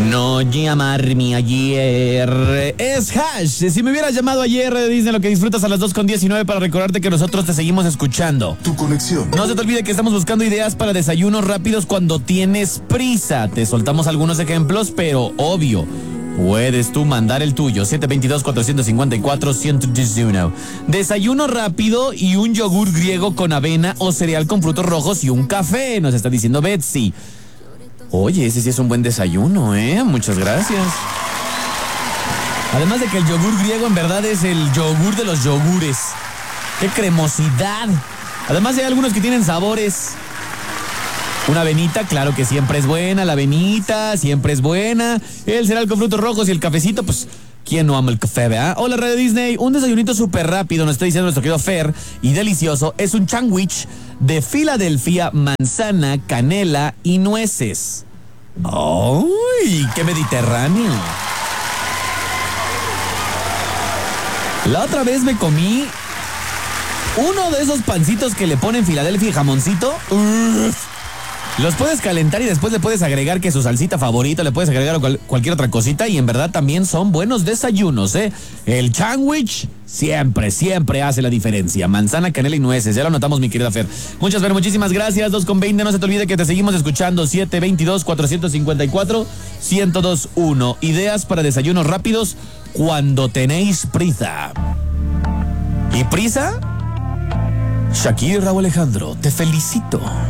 No llamarme ayer. Es Hash. Si me hubieras llamado ayer, Disney, lo que disfrutas a las 2:19 para recordarte que nosotros te seguimos escuchando. Tu conexión. No se te olvide que estamos buscando ideas para desayunos rápidos cuando tienes prisa. Te soltamos algunos ejemplos, pero obvio, puedes tú mandar el tuyo. 722-454-1021. Desayuno rápido y un yogur griego con avena o cereal con frutos rojos y un café, nos está diciendo Betsy. Oye, ese sí es un buen desayuno, ¿eh? Muchas gracias. Además de que el yogur griego en verdad es el yogur de los yogures. ¡Qué cremosidad! Además hay algunos que tienen sabores. Una avenita, claro que siempre es buena. La avenita siempre es buena. El cereal con frutos rojos y el cafecito, pues, ¿quién no ama el café, verdad? Hola, Radio Disney. Un desayunito súper rápido, nos está diciendo nuestro querido Fer, y delicioso. Es un sándwich de Filadelfia, manzana, canela y nueces. ¡Ay, qué mediterráneo! La otra vez me comí uno de esos pancitos que le ponen Filadelfia y jamoncito. ¡Uf! Los puedes calentar y después le puedes agregar que su salsita favorita, le puedes agregar cualquier otra cosita y en verdad también son buenos desayunos, ¿eh? El sándwich siempre hace la diferencia. Manzana, canela y nueces, ya lo notamos, mi querida Fer. Muchísimas gracias. 2:20, no se te olvide que te seguimos escuchando. 722-454-1021. Ideas para desayunos rápidos cuando tenéis prisa. ¿Y prisa? Shakira y Raúl Alejandro, te felicito.